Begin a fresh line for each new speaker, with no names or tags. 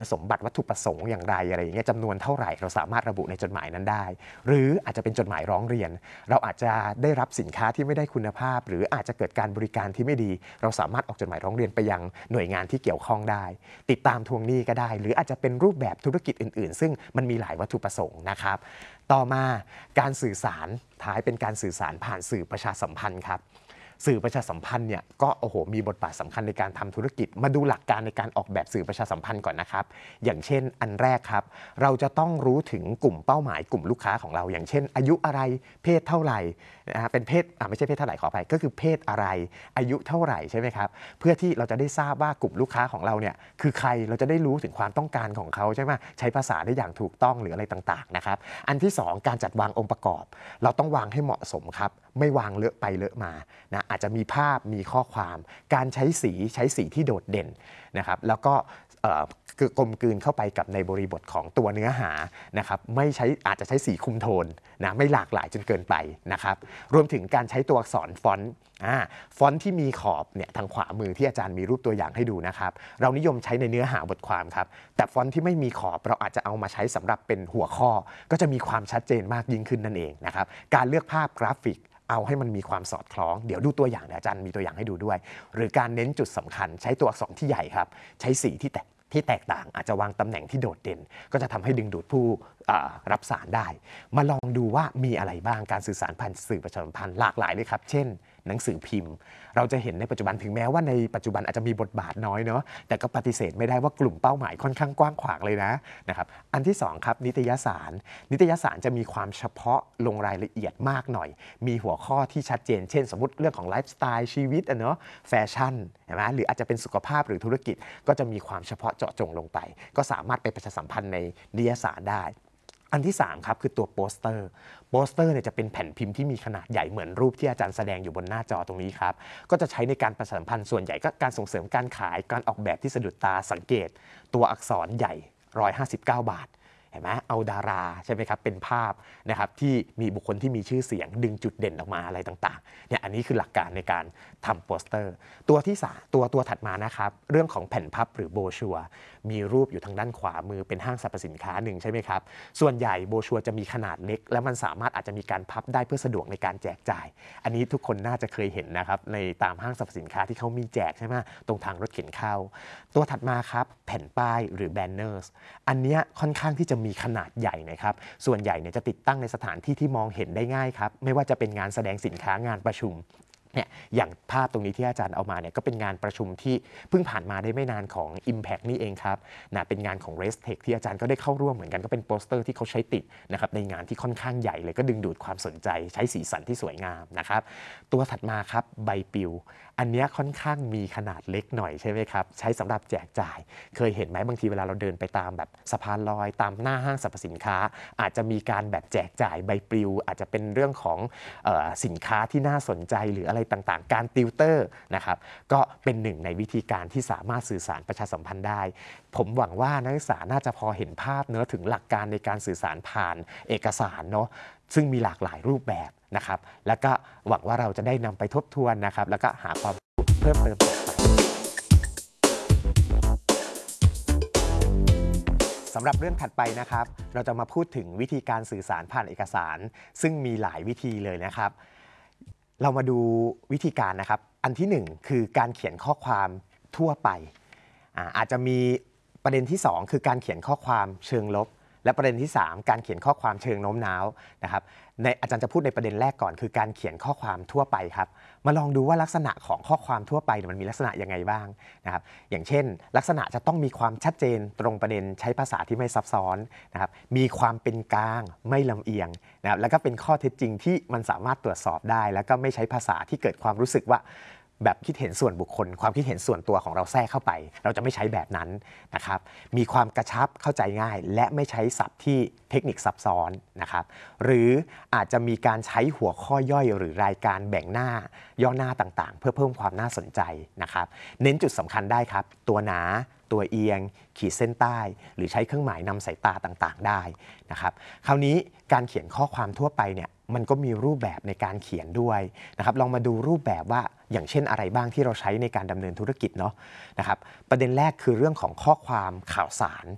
สมบัติวัตถุประสงค์อย่างไรอะไรอย่างเงี้ยจำนวนเท่าไหร่เราสามารถระบุในจดหมายนั้นได้หรืออาจจะเป็นจดหมายร้องเรียนเราอาจจะได้รับสินค้าที่ไม่ได้คุณภาพหรืออาจจะเกิดการบริการที่ไม่ดีเราสามารถออกจดหมายร้องเรียนไปยังหน่วยงานที่เกี่ยวข้องได้ติดตามทวงหนี้ก็ได้หรืออาจจะเป็นรูปแบบธุรกิจอื่นๆซึ่งมันมีหลายวัตถุประสงค์นะครับต่อมาการสื่อสารท้ายเป็นการสื่อสารผ่านสื่อประชาสัมพันธ์ครับสื่อประชาสัมพันธ์เนี่ยก็มีบทบาทสำคัญในการทำธุรกิจมาดูหลักการในการออกแบบสื่อประชาสัมพันธ์ก่อนนะครับอย่างเช่นอันแรกครับเราจะต้องรู้ถึงกลุ่มเป้าหมายกลุ่มลูกค้าของเราอย่างเช่นอายุอะไรเพศเท่าไหร่เป็นเพศไม่ใช่เพศเท่าไหร่ขออภัยก็คือเพศอะไรอายุเท่าไหร่ใช่ไหมครับเพื่อที่เราจะได้ทราบว่ากลุ่มลูกค้าของเราเนี่ยคือใครเราจะได้รู้ถึงความต้องการของเขาใช่ไหมใช้ภาษาได้อย่างถูกต้องหรืออะไรต่างๆนะครับอันที่2การจัดวางองค์ประกอบเราต้องวางให้เหมาะสมครับไม่วางเลอะไปเลอะมานะอาจจะมีภาพมีข้อความการใช้สีที่โดดเด่นนะครับแล้วก็กลมกลืนเข้าไปกับในบริบทของตัวเนื้อหานะครับไม่ใช้อาจจะใช้สีคุมโทนนะไม่หลากหลายจนเกินไปนะครับรวมถึงการใช้ตัวอักษรฟอนต์ฟอนต์ที่มีขอบเนี่ยทางขวามือที่อาจารย์มีรูปตัวอย่างให้ดูนะครับเรานิยมใช้ในเนื้อหาบทความครับแต่ฟอนต์ที่ไม่มีขอบเราอาจจะเอามาใช้สำหรับเป็นหัวข้อก็จะมีความชัดเจนมากยิ่งขึ้นนั่นเองนะครับการเลือกภาพกราฟิกเอาให้มันมีความสอดคล้องเดี๋ยวดูตัวอย่างเดี๋ยวอาจารย์มีตัวอย่างให้ดูด้วยหรือการเน้นจุดสำคัญใช้ตัวอักษรที่ใหญ่ครับใช้สีที่แตกต่างอาจจะวางตำแหน่งที่โดดเด่นก็จะทำให้ดึงดูดผู้รับสารได้มาลองดูว่ามีอะไรบ้างการสื่อสารผ่านสื่อประชาสัมพันธ์หลากหลายเลยครับเช่นหนังสือพิมพ์เราจะเห็นในปัจจุบันถึงแม้ว่าในปัจจุบันอาจจะมีบทบาทน้อยเนาะแต่ก็ปฏิเสธไม่ได้ว่ากลุ่มเป้าหมายค่อนข้างกว้างขวางเลยนะครับอันที่2ครับนิตยสารจะมีความเฉพาะลงรายละเอียดมากหน่อยมีหัวข้อที่ชัดเจนเช่นสมมติเรื่องของไลฟ์สไตล์ชีวิตเนาะแฟชั่นเห็นไหมหรืออาจจะเป็นสุขภาพหรือธุรกิจก็จะมีความเฉพาะเจาะจงลงไปก็สามารถไปประชาสัมพันธ์ในนิตยสารได้อันที่3ครับคือตัวโปสเตอร์เนี่ยจะเป็นแผ่นพิมพ์ที่มีขนาดใหญ่เหมือนรูปที่อาจารย์แสดงอยู่บนหน้าจอตรงนี้ครับก็จะใช้ในการประชาสัมพันธ์ส่วนใหญ่ก็การส่งเสริมการขายการออกแบบที่สะดุดตาสังเกตตัวอักษรใหญ่159 บาทเห็นไหมเอาดาราใช่ไหมครับเป็นภาพนะครับที่มีบุคคลที่มีชื่อเสียงดึงจุดเด่นออกมาอะไรต่างๆเนี่ยอันนี้คือหลักการในการทำโปสเตอร์ตัวที่3ตัวถัดมานะครับเรื่องของแผ่นพับหรือโบชัวมีรูปอยู่ทางด้านขวามือเป็นห้างสรรพสินค้าหนึ่งใช่ไหมครับส่วนใหญ่โบชัวจะมีขนาดเล็กและมันสามารถอาจจะมีการพับได้เพื่อสะดวกในการแจกจ่ายอันนี้ทุกคนน่าจะเคยเห็นนะครับในตามห้างสรรพสินค้าที่เขามีแจกใช่ไหมตรงทางรถเข็นเข้าตัวถัดมาครับแผ่นป้ายหรือแบนเนอร์สอันนี้ค่อนข้างที่จะมีขนาดใหญ่นะครับส่วนใหญ่เนี่ยจะติดตั้งในสถานที่ที่มองเห็นได้ง่ายครับไม่ว่าจะเป็นงานแสดงสินค้างานประชุมเนี่ยอย่างภาพตรงนี้ที่อาจารย์เอามาเนี่ยก็เป็นงานประชุมที่เพิ่งผ่านมาได้ไม่นานของ Impact นี่เองครับนะเป็นงานของ Restech ที่อาจารย์ก็ได้เข้าร่วมเหมือนกันก็เป็นโปสเตอร์ที่เขาใช้ติดนะครับในงานที่ค่อนข้างใหญ่เลยก็ดึงดูดความสนใจใช้สีสันที่สวยงามนะครับตัวถัดมาครับใบปลิวอันนี้ค่อนข้างมีขนาดเล็กหน่อยใช่ไหมครับใช้สำหรับแจกจ่ายเคยเห็นไหมบางทีเวลาเราเดินไปตามแบบสะพานลอยตามหน้าห้างสรรพสินค้าอาจจะมีการแบบแจกจ่ายใบปลิวอาจจะเป็นเรื่องของสินค้าที่น่าสนใจหรืออะไรต่างๆการติวเตอร์นะครับก็เป็นหนึ่งในวิธีการที่สามารถสื่อสารประชาสัมพันธ์ได้ผมหวังว่านักศึกษาน่าจะพอเห็นภาพเนื้อถึงหลักการในการสื่อสารผ่านเอกสารเนาะซึ่งมีหลากหลายรูปแบบนะครับแล้วก็หวังว่าเราจะได้นำไปทบทวนนะครับแล้วก็หาความเพิ่มเติมต่อไปสำหรับเรื่องถัดไปนะครับเราจะมาพูดถึงวิธีการสื่อสารผ่านเอกสารซึ่งมีหลายวิธีเลยนะครับเรามาดูวิธีการนะครับอันที่1คือการเขียนข้อความทั่วไปอาจจะมีประเด็นที่2คือการเขียนข้อความเชิงลบและประเด็นที่3การเขียนข้อความเชิงโน้มน้าวนะครับในอาจารย์จะพูดในประเด็นแรกก่อนคือการเขียนข้อความทั่วไปครับมาลองดูว่าลักษณะของข้อความทั่วไปมันมีลักษณะยังไงบ้างนะครับอย่างเช่นลักษณะจะต้องมีความชัดเจนตรงประเด็นใช้ภาษาที่ไม่ซับซ้อนนะครับมีความเป็นกลางไม่ลำเอียงนะครับแล้วก็เป็นข้อเท็จจริงที่มันสามารถตรวจสอบได้แล้วก็ไม่ใช้ภาษาที่เกิดความรู้สึกว่าแบบคิดเห็นส่วนบุคคลความคิดเห็นส่วนตัวของเราแทรกเข้าไปเราจะไม่ใช้แบบนั้นนะครับมีความกระชับเข้าใจง่ายและไม่ใช้ศัพท์ที่เทคนิคซับซ้อนนะครับหรืออาจจะมีการใช้หัวข้อย่อยหรือรายการแบ่งหน้าย่อหน้าต่างๆเพื่อเพิ่มความน่าสนใจนะครับเน้นจุดสำคัญได้ครับตัวหนาตัวเอียงขีดเส้นใต้หรือใช้เครื่องหมายนำสายตาต่างๆได้นะครับคราวนี้การเขียนข้อความทั่วไปเนี่ยมันก็มีรูปแบบในการเขียนด้วยนะครับลองมาดูรูปแบบว่าอย่างเช่นอะไรบ้างที่เราใช้ในการดำเนินธุรกิจเนาะนะครับประเด็นแรกคือเรื่องของข้อความข่าวสาร